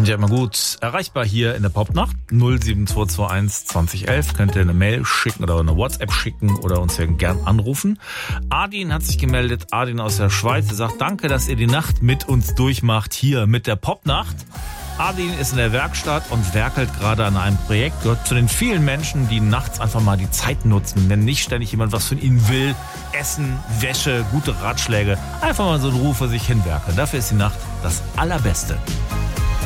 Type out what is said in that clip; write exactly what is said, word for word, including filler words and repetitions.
sind ja immer gut erreichbar hier in der Popnacht. null sieben zwei zwei eins zwanzig elf. Könnt ihr eine Mail schicken oder eine WhatsApp schicken oder uns ja gern anrufen. Adin hat sich gemeldet. Adin aus der Schweiz. Er sagt, danke, dass ihr die Nacht mit uns durchmacht hier mit der Popnacht. Adin ist in der Werkstatt und werkelt gerade an einem Projekt. Gehört zu den vielen Menschen, die nachts einfach mal die Zeit nutzen, wenn nicht ständig jemand was von ihnen will. Essen, Wäsche, gute Ratschläge. Einfach mal so in Ruhe vor sich hin werkeln. Dafür ist die Nacht das Allerbeste.